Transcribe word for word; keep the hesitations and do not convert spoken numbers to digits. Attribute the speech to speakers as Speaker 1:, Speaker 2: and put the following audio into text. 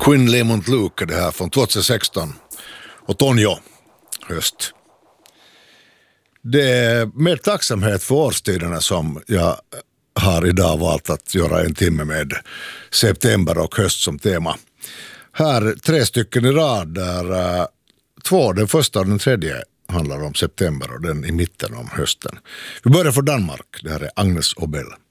Speaker 1: Quinn Lemont Luke, det här från tjugohundrasexton. Och Tonjo, höst. Det är med tacksamhet för årstiderna som jag har idag valt att göra en timme med september och höst som tema. Här tre stycken i rad där uh, två, den första och den tredje handlar om september och den i mitten om hösten. Vi börjar från Danmark, det här är Agnes Obel.